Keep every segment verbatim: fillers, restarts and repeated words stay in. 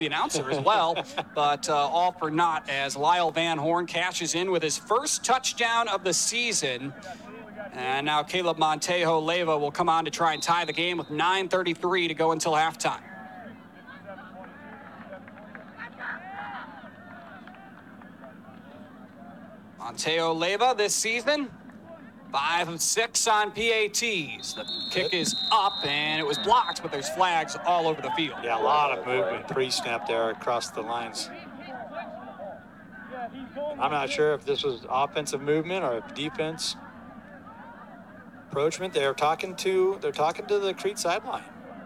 the announcer as well, but uh, all for naught as Lyle Van Horn cashes in with his first touchdown of the season. And now Caleb Montejo Leyva will come on to try and tie the game with nine thirty-three to go until halftime. Montejo Leyva this season, five of six on P A Ts. The kick is up, and it was blocked, but there's flags all over the field. Yeah, a lot of movement pre-snap there across the lines. I'm not sure if this was offensive movement or defense approachment. They're talking to they're talking to the Crete sideline.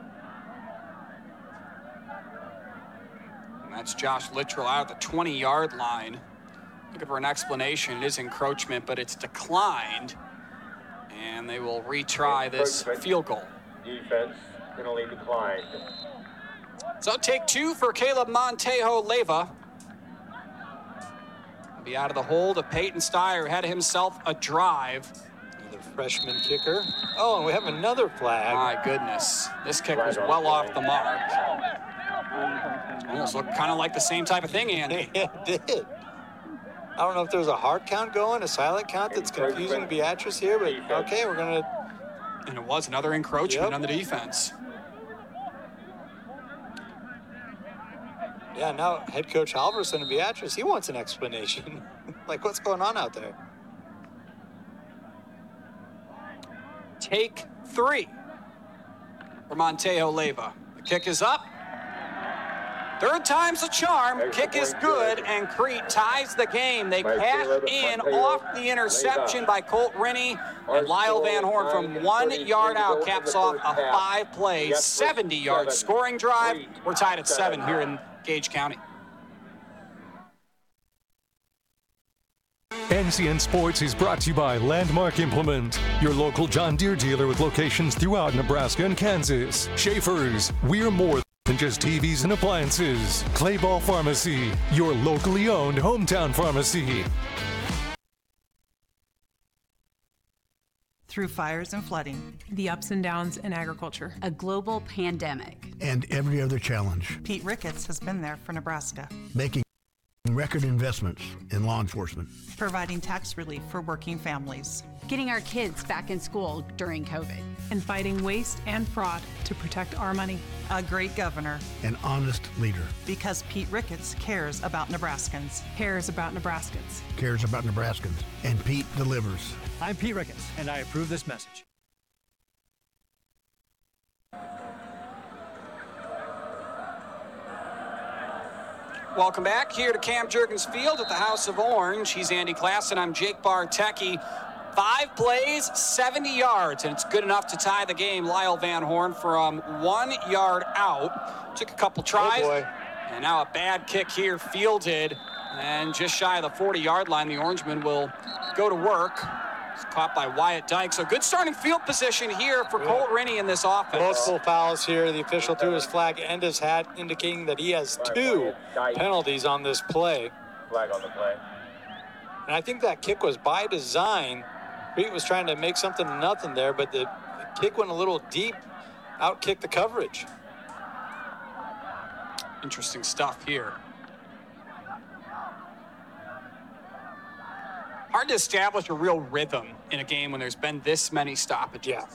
And that's Josh Littrell out at the twenty-yard line. Looking for an explanation. It is encroachment, but it's declined. And they will retry this field goal. Defense penalty declined. So take two for Caleb Montejo Leyva. Be out of the hold of Peyton Steyer, had himself a drive. Another freshman kicker. Oh, and we have another flag. My goodness. This kick was well off the mark. Almost looked kind of like the same type of thing, Andy. It did. I don't know if there's a hard count going, a silent count that's confusing Beatrice here, but okay, we're going to... And it was another encroachment Yep. on the defense. Yeah, now head coach Halverson and Beatrice, he wants an explanation. Like, what's going on out there? Take three for Montejo Leyva. The kick is up. Third time's a charm. Kick is good, and Crete ties the game. They cash in off the interception by Colt Rennie, and Lyle Van Horn from one yard out caps off a five-play, seventy-yard scoring drive. We're tied at seven here in Gage County. N C N Sports is brought to you by Landmark Implement, your local John Deere dealer with locations throughout Nebraska and Kansas. Schaefer's, we're more than just T Vs and appliances. Clayball Pharmacy, your locally owned hometown pharmacy. Through fires and flooding, the ups and downs in agriculture, a global pandemic, and every other challenge, Pete Ricketts has been there for Nebraska, making record investments in law enforcement, providing tax relief for working families, getting our kids back in school during COVID, and fighting waste and fraud to protect our money. A great governor, an honest leader. Because Pete Ricketts cares about Nebraskans. Cares about Nebraskans. Cares about Nebraskans. And Pete delivers. I'm Pete Ricketts, and I approve this message. Welcome back here to Cam Jurgens Field at the House of Orange. He's Andy Klassen. I'm Jake Bartecki. Five plays, seventy yards, and it's good enough to tie the game. Lyle Van Horn from one yard out. Took a couple tries, Oh boy. And now a bad kick here fielded. And just shy of the forty-yard line, the Orangemen will go to work. It's caught by Wyatt Dyke. So good starting field position here for Colt Rennie in this offense. Multiple fouls here. The official threw his flag and his hat, indicating that he has two penalties on this play. Flag on the play. And I think that kick was by design. Crete was trying to make something nothing there, but the, the kick went a little deep, outkicked the coverage. Interesting stuff here. Hard to establish a real rhythm in a game when there's been this many stoppages. Yeah.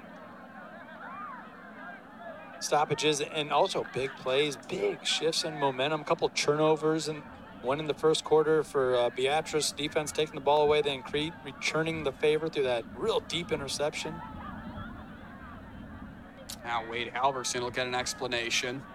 Stoppages and also big plays, big shifts in momentum, a couple turnovers, and one in the first quarter for uh, Beatrice. Defense taking the ball away, then Crete returning the favor through that real deep interception. Now Wade Halverson will get an explanation.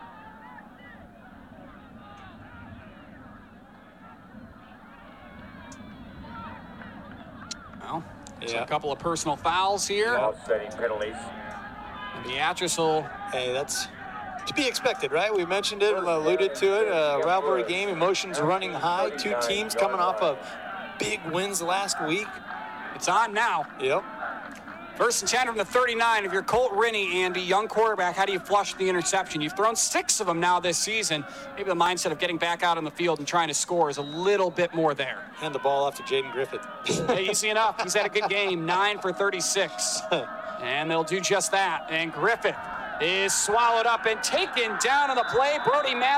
Well, there's Yeah. a couple of personal fouls here. Offsetting penalties. And Beatrice will... Hey, that's to be expected, right? We mentioned it, alluded to it. A rivalry game, emotions running high. Two teams coming off of big wins last week. It's on now. Yep. First and ten from the thirty-nine. If you're Colt Rennie, Andy, young quarterback, how do you flush the interception? You've thrown six of them now this season. Maybe the mindset of getting back out on the field and trying to score is a little bit more there. Hand the ball off to Jaden Griffith. Hey, easy enough. He's had a good game, nine for thirty-six. And they'll do just that. And Griffith is swallowed up and taken down on the play. Brody Madison